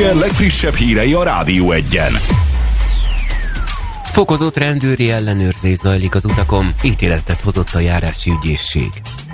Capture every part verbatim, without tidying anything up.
reggel legfrissebb hírei a Rádió Egyen. Fokozott rendőri ellenőrzés zajlik az utakon, ítéletet hozott a járási ügyészség.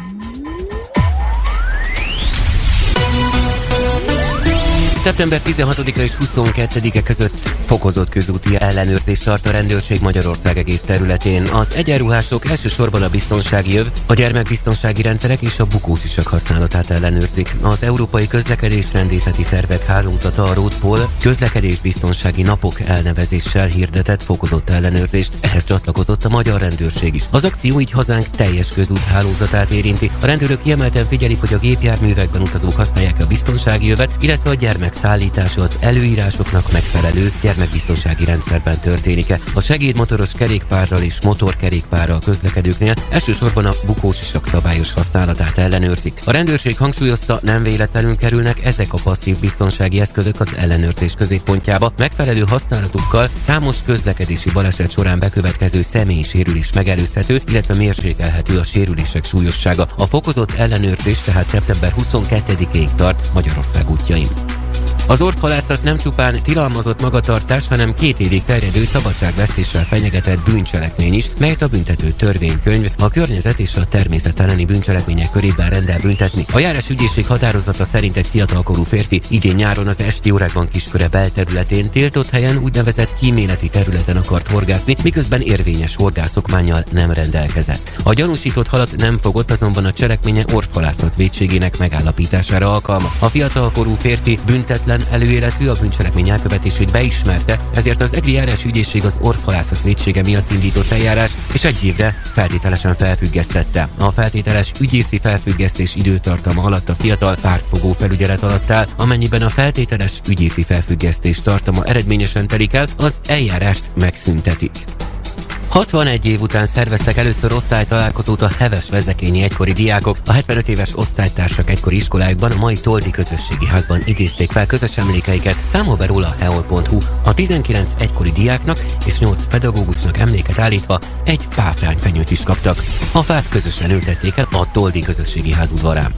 szeptember tizenhatodika és huszonkettedike között fokozott közúti ellenőrzést tart a rendőrség Magyarország egész területén. Az egyenruhások elsősorban a biztonsági öv, a gyermekbiztonsági rendszerek és a bukósisak használatát ellenőrzik. Az Európai Közlekedésrendészeti Szervek Hálózata, a Roadpol közlekedésbiztonsági napok elnevezéssel hirdetett fokozott ellenőrzést, ehhez csatlakozott a magyar rendőrség is. Az akció így hazánk teljes közút hálózatát érinti. A rendőrök kiemelten figyelik, hogy a gépjárművekben utazók használják a biztonsági övet, illetve a gyermek szállítása az előírásoknak megfelelő gyermekbiztonsági rendszerben történik-e. A segédmotoros kerékpárral és motorkerékpárral közlekedőknél elsősorban a bukósisak szabályos használatát ellenőrzik. A rendőrség hangsúlyozta, nem véletlenül kerülnek ezek a passzív biztonsági eszközök az ellenőrzés középpontjába. Megfelelő használatukkal számos közlekedési baleset során bekövetkező személyi sérülés megelőzhető, illetve mérsékelhető a sérülések súlyossága. A fokozott ellenőrzés tehát szeptember huszonkettedikéig tart Magyarország útjain. Az orvhalászat nem csupán tilalmazott magatartás, hanem két évig terjedő szabadságvesztéssel fenyegetett bűncselekmény is, melyet a büntető törvénykönyv a környezet és a természet elleni bűncselekmények körében rendel büntetni. A járás ügyészség határozata szerint egy fiatalkorú férfi idén nyáron az esti órákban Kisköre belterületén tiltott helyen úgynevezett kíméleti területen akart horgászni, miközben érvényes horgászokmánnyal nem rendelkezett. A gyanúsított halat nem fogott, azonban a cselekménye orvhalászat vétségének megállapítására alkalmas. A fiatalkorú férfi büntetlen előéletű, a bűncselekmény elkövetését beismerte, ezért az egri járás ügyészség az orvhalászat vétsége miatt indított eljárás, és egy évre feltételesen felfüggesztette. A feltételes ügyészi felfüggesztés időtartama alatt a fiatal pártfogó felügyelet alatt áll, amennyiben a feltételes ügyészi felfüggesztés tartama eredményesen telik el, az eljárást megszüntetik. hatvanegy év után szerveztek először osztálytalálkozót a Heves vezekényi egykori diákok. A hetvenöt éves osztálytársak egykori iskolájukban, a mai Toldi közösségi házban idézték fel közös emlékeiket, számol be róla heol pont hu. A tizenkilenc egykori diáknak és nyolc pedagógusnak emléket állítva egy páfrányfenyőt is kaptak. A fát közösen ültették el a Toldi közösségi ház udvarán.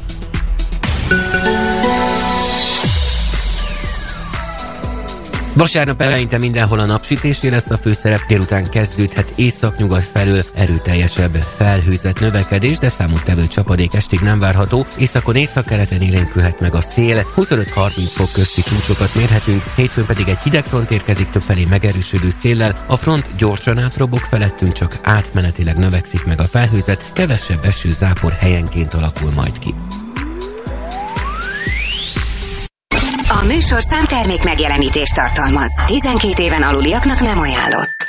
Vasárnap eleinte mindenhol a napsütésé lesz a főszerep, délután kezdődhet északnyugat felől erőteljesebb felhőzet növekedés, de számottevő csapadék estig nem várható. Északon északkeleten élénkülhet meg a szél, huszonöt-harminc fok közti csúcsokat mérhetünk, hétfőn pedig egy hideg front érkezik többfelé megerősödő széllel, a front gyorsan átrobog felettünk, csak átmenetileg növekszik meg a felhőzet, kevesebb eső zápor helyenként alakul majd ki. A műsor számtermék megjelenítést tartalmaz. tizenkét éven aluliaknak nem ajánlott.